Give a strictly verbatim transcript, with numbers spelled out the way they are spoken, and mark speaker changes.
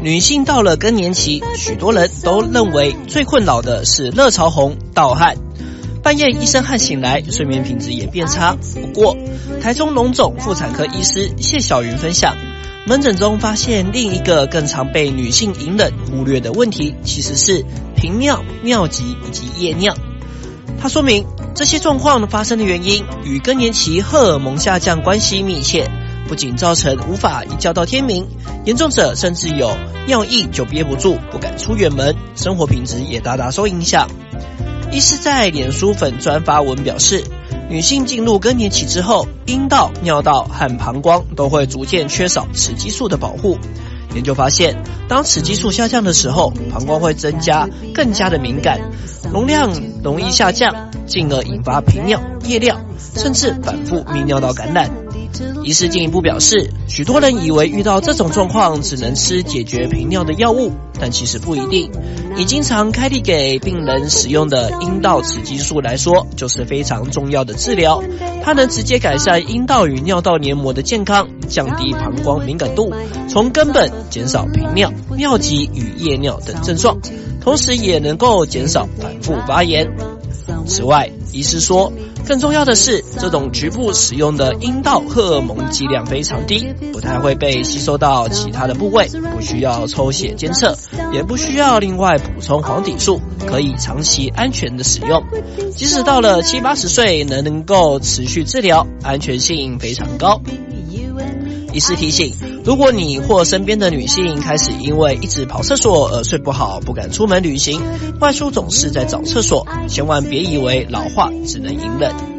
Speaker 1: 女性到了更年期，许多人都认为最困扰的是热潮红、盗汗。半夜一身汗醒来，睡眠品质也变差。不过，台中荣总妇产科医师谢小云分享，门诊中发现另一个更常被女性隐忍忽略的问题，其实是频尿、尿急以及夜尿。他说明，这些状况发生的原因与更年期荷尔蒙下降关系密切，不仅造成无法一觉到天明，严重者甚至有尿意就憋不住，不敢出远门，生活品质也大大受影响。医师在脸书粉专发文表示，女性进入更年期之后，阴道、尿道和膀胱都会逐渐缺少雌激素的保护。研究发现，当雌激素下降的时候，膀胱会增加更加的敏感，容量容易下降，进而引发频尿、夜尿，甚至反复泌尿道感染。医师进一步表示，许多人以为遇到这种状况只能吃解决频尿的药物，但其实不一定。以经常开立给病人使用的阴道雌激素来说，就是非常重要的治疗。它能直接改善阴道与尿道黏膜的健康，降低膀胱敏感度，从根本减少频尿、尿急与夜尿等症状，同时也能够减少反复发炎。此外，医师说，更重要的是，这种局部使用的阴道荷尔蒙剂量非常低，不太会被吸收到其他的部位，不需要抽血监测，也不需要另外补充黄体素，可以长期安全的使用。即使到了七八十岁，能能够持续治疗，安全性非常高。医师提醒，如果你或身边的女性开始因为一直跑厕所而睡不好，不敢出门旅行，外出总是在找厕所，千万别以为老化只能隐忍。